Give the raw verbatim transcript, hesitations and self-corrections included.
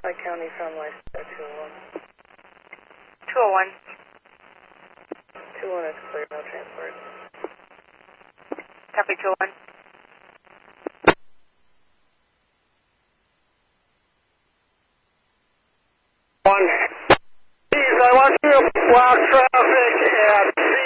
Lake County from Lifestyle two oh one. two oh one. two oh one is clear, no transport. Copy two oh one. One. Please, I want you to block traffic at C